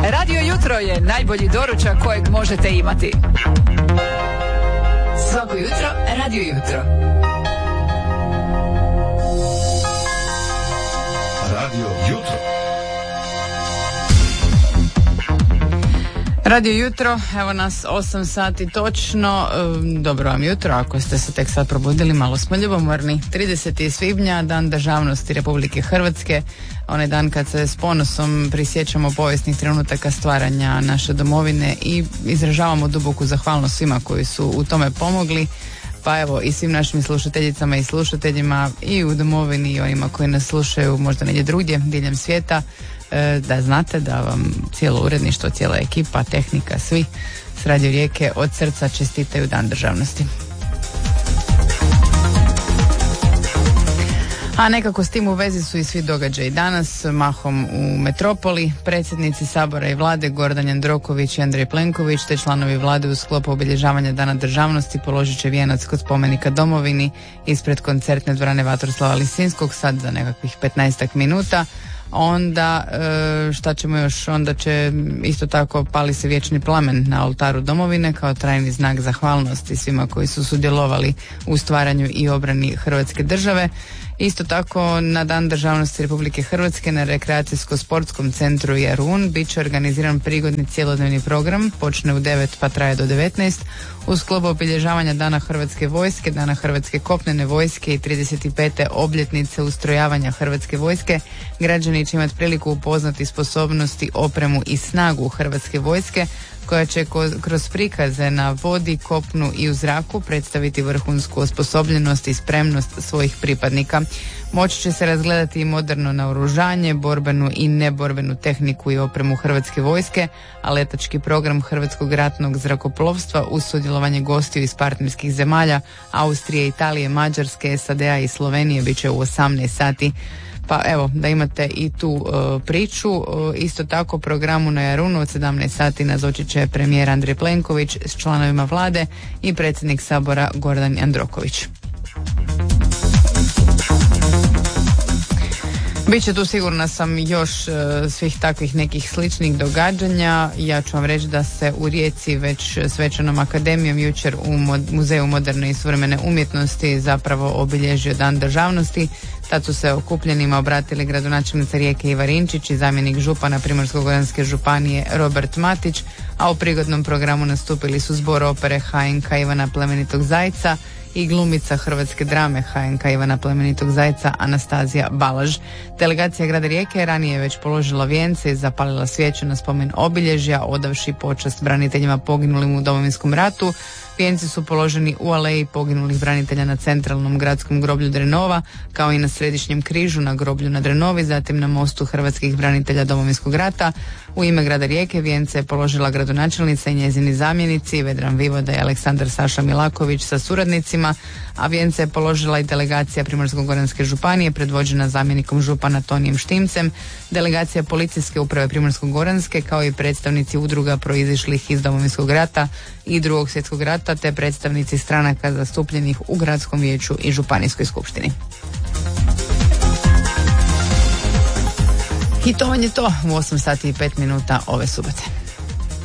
Radio Jutro je najbolji doručak kojeg možete imati. Svako jutro, Radio Jutro. Radio Jutro. Radio Jutro, evo nas 8 sati točno. Dobro vam jutro, ako ste se tek sad probudili, malo smo ljubomorni. 30. svibnja, dan državnosti Republike Hrvatske, onaj dan kad se s ponosom prisjećamo povijesnih trenutaka stvaranja naše domovine i izražavamo duboku zahvalnost svima koji su u tome pomogli. Pa evo i svim našim slušateljicama i slušateljima i u domovini i onima koji nas slušaju možda negdje drugdje, diljem svijeta, da znate da vam cijelo uredništvo, cijela ekipa, tehnika, svi s Radio Rijeke od srca čestitaju Dan državnosti. A nekako s tim u vezi su i svi događaji danas, mahom u metropoli. Predsjednici Sabora i Vlade Gordan Jandroković i Andrej Plenković te članovi Vlade u sklopu obilježavanja Dana državnosti položit će vijenac kod spomenika domovini ispred koncertne dvorane Vatroslava Lisinskog sad za nekakvih 15 minuta. Onda šta ćemo još? Onda će isto tako pali se vječni plamen na oltaru domovine kao trajni znak zahvalnosti svima koji su sudjelovali u stvaranju i obrani Hrvatske države. Isto tako na Dan državnosti Republike Hrvatske na rekreacijsko-sportskom centru Jarun bit će organiziran prigodni cjelodnevni program, počne u 9 pa traje do 19, u sklopu obilježavanja Dana Hrvatske vojske, Dana Hrvatske kopnene vojske i 35. obljetnice ustrojavanja Hrvatske vojske. Građani će imati priliku upoznati sposobnosti, opremu i snagu Hrvatske vojske, koja će kroz prikaze na vodi, kopnu i u zraku predstaviti vrhunsku osposobljenost i spremnost svojih pripadnika. Moći će se razgledati i moderno naoružanje, borbenu i neborbenu tehniku i opremu Hrvatske vojske, a letački program Hrvatskog ratnog zrakoplovstva uz sudjelovanje gostiju iz partnerskih zemalja Austrije, Italije, Mađarske, SAD-a i Slovenije bit će u 18 sati. Pa evo, da imate i tu priču. Isto tako programu na Jarunu od 17 sati nazočit će premijer Andrej Plenković s članovima Vlade i predsjednik Sabora Gordan Jandroković. Biće tu, sigurna sam, još svih takvih nekih sličnih događanja. Ja ću vam reći da se u Rijeci već svečanom akademijom jučer u Muzeju moderne i suvremene umjetnosti zapravo obilježio Dan državnosti. Tad su se okupljenima obratili gradonačelnica Rijeke Iva Rinčić i zamjenik župana Primorsko-goranske županije Robert Matić, a u prigodnom programu nastupili su zbor opere HNK Ivana Plemenitog Zajca i glumica Hrvatske drame HNK Ivana Plemenitog Zajca Anastazija Balaž. Delegacija grada Rijeke ranije je već položila vijence i zapalila svijeću na spomen obilježja, odavši počast braniteljima poginulim u Domovinskom ratu. Vijenci su položeni u aleji poginulih branitelja na centralnom gradskom groblju Drenova, kao i na središnjem križu na groblju na Drenovi, zatim na mostu hrvatskih branitelja Domovinskog rata. U ime grada Rijeke vijence je položila gradonačelnica i njezini zamjenici Vedran Vivoda i Aleksandar Saša Milaković sa suradnicima, a vijence je položila i delegacija Primorsko-goranske županije predvođena zamjenikom župana Tonijem Štimcem, delegacija policijske uprave Primorsko-goranske, kao i predstavnici udruga proizišlih iz Domovinskog rata i Drugog svjetskog rata, te predstavnici stranaka zastupljenih u gradskom vijeću i županijskoj skupštini. I to vam je to u 8 sati i 5 minuta ove subote.